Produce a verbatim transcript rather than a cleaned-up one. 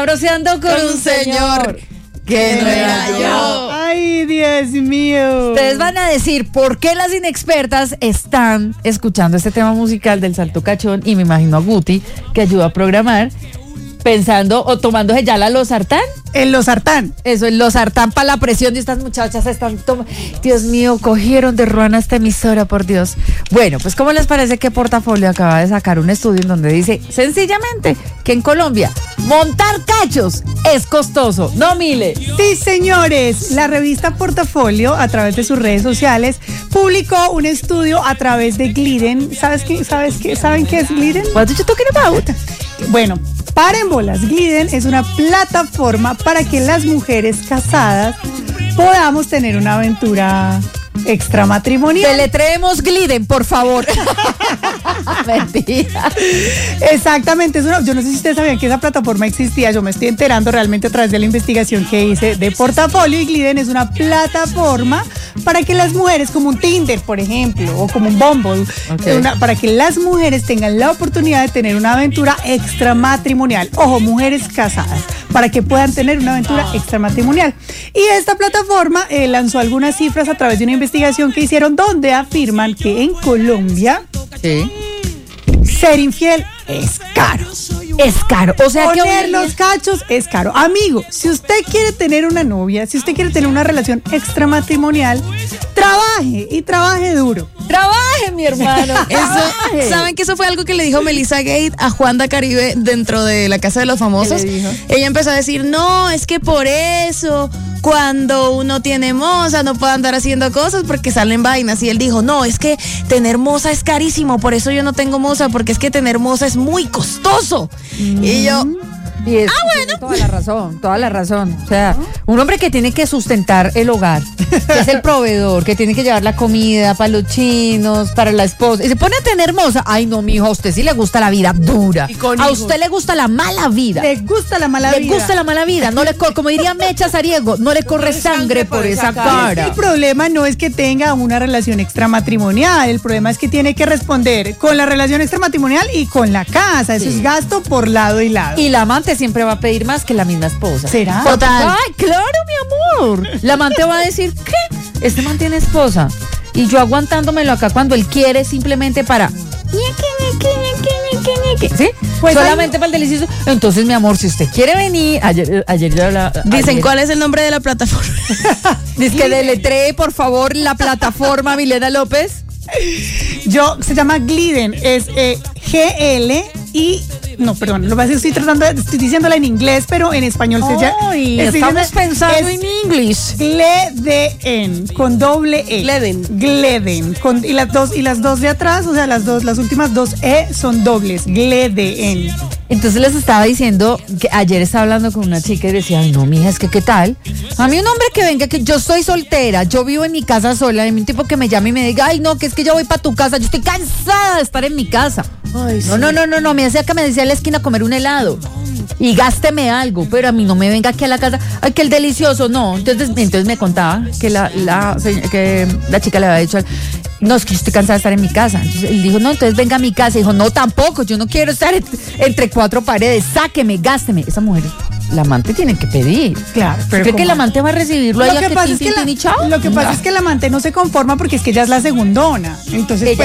Broseando con, con un señor que no era yo. Ay, Dios mío. Ustedes van a decir por qué las inexpertas están escuchando este tema musical del Salto Cachón, y me imagino a Guti, que ayuda a programar, pensando o tomándose ya la losartán. El losartán. Eso, el losartán para la presión de estas muchachas están tomando. Dios mío, cogieron de ruana esta emisora, por Dios. Bueno, pues ¿cómo les parece que Portafolio acaba de sacar un estudio en donde dice sencillamente que en Colombia montar cachos es costoso? No, Mile. Sí, señores, la revista Portafolio, a través de sus redes sociales, publicó un estudio a través de Gliden. ¿Sabes qué? ¿Sabes qué? ¿Saben qué es Gliden? What did you talking about? Bueno, paren bolas. Gliden es una plataforma para que las mujeres casadas podamos tener una aventura extramatrimonial. Deletreemos Gliden, por favor. Mentira. Exactamente, es una, yo no sé si ustedes sabían que esa plataforma existía. Yo me estoy enterando realmente a través de la investigación que hice de Portafolio, y Gliden es una plataforma para que las mujeres, como un Tinder, por ejemplo, o como un Bumble, okay, una, para que las mujeres tengan la oportunidad de tener una aventura extramatrimonial. Ojo, mujeres casadas, para que puedan tener una aventura extramatrimonial. Y esta plataforma eh, lanzó algunas cifras a través de una investigación que hicieron, donde afirman que en Colombia, sí, ser infiel es caro. Es caro. O sea, poner que los cachos es caro. Amigo, si usted quiere tener una novia, si usted quiere tener una relación extramatrimonial, trabaje y trabaje duro. Trabaje, mi hermano. Eso, ¿saben que eso fue algo que le dijo Melissa Gate a Juanda Caribe dentro de la Casa de los Famosos? Ella empezó a decir, no, es que por eso cuando uno tiene moza no puede andar haciendo cosas porque salen vainas. Y él dijo, no, es que tener moza es carísimo, por eso yo no tengo moza, porque es que tener moza es muy costoso. Mm. Y yo... Y es, ah, bueno. Toda la razón, toda la razón. O sea, un hombre que tiene que sustentar el hogar, que es el proveedor, que tiene que llevar la comida para los chinos, para la esposa, y se pone a tener moza. Ay, no, mijo, a usted sí le gusta la vida dura. A usted le gusta la mala vida. Le gusta la mala le vida. Le gusta la mala vida. No le cor- como diría Mecha Sariego, no le corre sangre por esa cara. El problema no es que tenga una relación extramatrimonial, el problema es que tiene que responder con la relación extramatrimonial y con la casa. Eso sí, es gasto por lado y lado. Y la amante siempre va a pedir más que la misma esposa. ¿Será? Total. Ay, claro, mi amor. La amante va a decir, ¿qué? Este man tiene esposa. Y yo aguantándomelo acá cuando él quiere, simplemente para... ¿Sí? Pues solamente hay... para el delicioso. Entonces, mi amor, si usted quiere venir... Ayer, ayer ya la... Dicen, ayer. ¿cuál es el nombre de la plataforma? Dice que deletree, por favor, la plataforma, Milena López. Yo, se llama Gliden, es eh, G L I... No, perdón, lo que pasa es que estoy tratando, de, estoy diciéndola en inglés, pero en español se llama. Ay, estamos pensando en inglés. Gleden, con doble E. Gleden. Gleden. Con, y las dos, y las dos de atrás, o sea, las dos, las últimas dos E son dobles. Gleden. Entonces les estaba diciendo que ayer estaba hablando con una chica y decía, ay no, mija, es que qué tal. A mí un hombre que venga, que yo soy soltera, yo vivo en mi casa sola, de un tipo que me llame y me diga, ay no, que es que yo voy para tu casa, yo estoy cansada de estar en mi casa. Ay, no, sí. no, no, no, no, me hacía que me decía a la esquina a comer un helado y gásteme algo, pero a mí no me venga aquí a la casa, ay, que el delicioso, no. Entonces, entonces me contaba que la, la, que la chica le había dicho, no, es que yo estoy cansada de estar en mi casa. Entonces él dijo, no, entonces venga a mi casa. Y dijo, no, tampoco, yo no quiero estar entre cuatro paredes, sáqueme, gásteme. Esa mujer, la amante tiene que pedir. Claro, pero ¿cree que la amante va a recibirlo ahí a que tin, tin, tin, y chao? Lo que pasa es que la amante no se conforma porque es que ella es la segundona. Entonces,